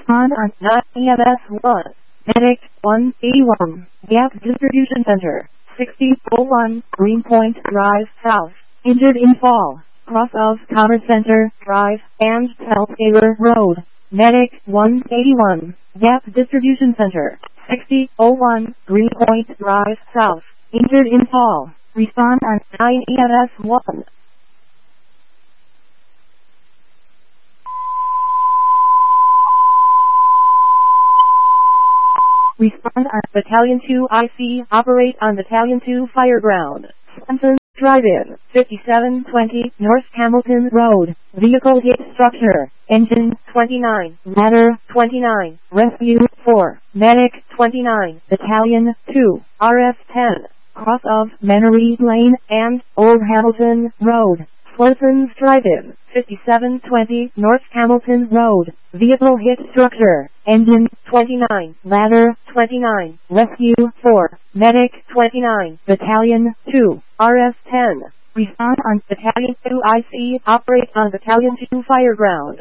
Respond on 9 EMS 1. Medic 181. Gap Distribution Center. 6001 Greenpoint Drive South. Injured in fall. Cross of Commerce Center Drive and Telfair Road. Medic 181. Gap Distribution Center. 6001 Greenpoint Drive South. Injured in fall. Respond on 9 EMS 1. Respond on Battalion 2 IC. Operate on Battalion 2 Fireground. Swanson Drive-In. 5720 North Hamilton Road. Vehicle hit structure. Engine 29. Ladder 29. Rescue 4. Medic 29. Battalion 2. RF 10. Cross of Menery Lane and Old Hamilton Road. Swanson's Drive-In. 5720 North Hamilton Road. Vehicle hit structure. Engine 29. Ladder 29. Rescue 4. Medic 29. Battalion 2. RF 10. Respond on Battalion 2 IC. Operate on Battalion 2 Fireground.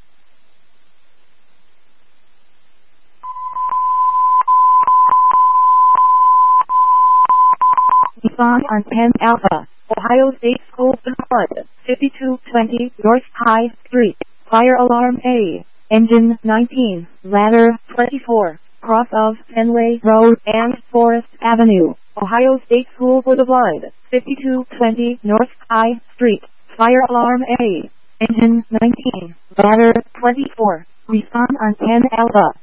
Respond on 10 Alpha. Ohio State School Fund. 5220 North High Street. Fire alarm A. Engine 19. Ladder 24. Cross of Fenway Road and Forest Avenue. Ohio State School for the Blind. 5220 North High Street. Fire alarm A. Engine 19. Ladder 24. Respond on 10 Alpha.